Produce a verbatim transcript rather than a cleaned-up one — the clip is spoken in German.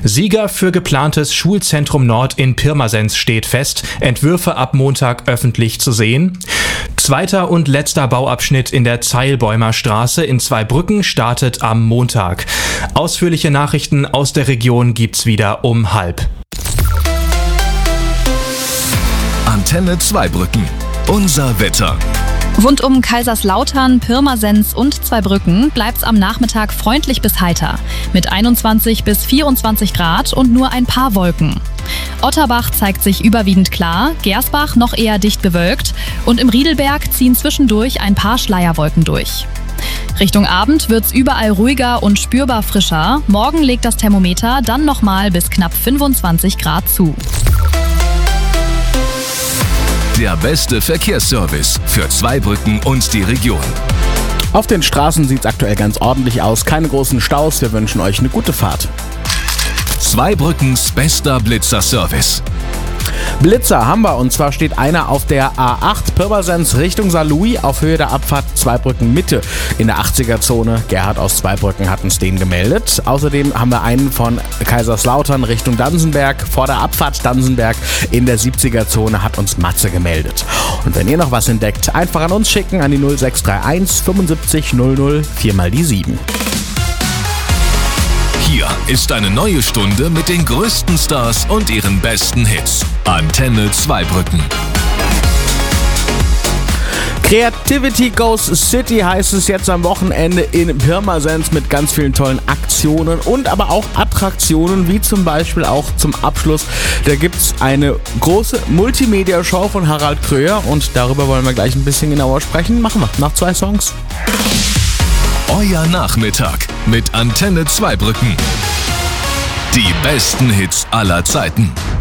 Sieger für geplantes Schulzentrum Nord in Pirmasens steht fest. Entwürfe ab Montag öffentlich zu sehen. Zweiter und letzter Bauabschnitt in der Zeilbäumer Straße in Zweibrücken startet am Montag. Ausführliche Nachrichten aus der Region gibt's wieder um halb. Antenne Zweibrücken. Unser Wetter. Rund um Kaiserslautern, Pirmasens und Zweibrücken bleibt's am Nachmittag freundlich bis heiter. Mit einundzwanzig bis vierundzwanzig Grad und nur ein paar Wolken. Otterbach zeigt sich überwiegend klar, Gersbach noch eher dicht bewölkt und im Riedelberg ziehen zwischendurch ein paar Schleierwolken durch. Richtung Abend wird's überall ruhiger und spürbar frischer. Morgen legt das Thermometer dann nochmal bis knapp fünfundzwanzig Grad zu. Der beste Verkehrsservice für Zweibrücken und die Region. Auf den Straßen sieht es aktuell ganz ordentlich aus. Keine großen Staus. Wir wünschen euch eine gute Fahrt. Zweibrückens bester Blitzer-Service. Blitzer haben wir, und zwar steht einer auf der A acht Pirmasens Richtung Sankt Louis auf Höhe der Abfahrt Zweibrücken Mitte in der achtziger-Zone. Gerhard aus Zweibrücken hat uns den gemeldet. Außerdem haben wir einen von Kaiserslautern Richtung Dansenberg vor der Abfahrt Dansenberg in der siebziger-Zone hat uns Matze gemeldet. Und wenn ihr noch was entdeckt, einfach an uns schicken an die null sechs drei eins fünfundsiebzig null null vier mal die sieben. Hier ist eine neue Stunde mit den größten Stars und ihren besten Hits. Antenne Zweibrücken. Creativity Goes City heißt es jetzt am Wochenende in Pirmasens mit ganz vielen tollen Aktionen und aber auch Attraktionen, wie zum Beispiel auch zum Abschluss. Da gibt es eine große Multimedia-Show von Harald Kröger und darüber wollen wir gleich ein bisschen genauer sprechen. Machen wir nach zwei Songs. Euer Nachmittag mit Antenne Zweibrücken. Die besten Hits aller Zeiten.